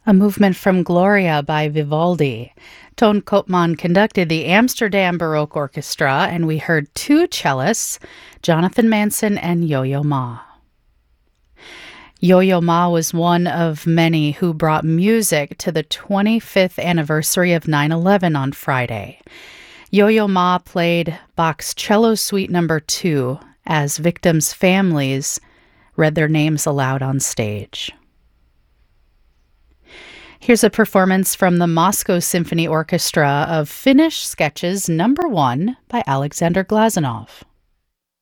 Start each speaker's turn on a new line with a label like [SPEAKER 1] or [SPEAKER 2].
[SPEAKER 1] A movement from Gloria by Vivaldi. Toon Koopman conducted the Amsterdam Baroque Orchestra, and we heard two cellists, Jonathan Manson and Yo-Yo Ma. Yo-Yo Ma was one of many who brought music to the 25th anniversary of 9/11 on Friday. Yo-Yo Ma played Bach's Cello Suite No. 2 as victims' families read their names aloud on stage. Here's a performance from the Moscow Symphony Orchestra of Finnish Sketches No. 1 by Alexander Glazunov.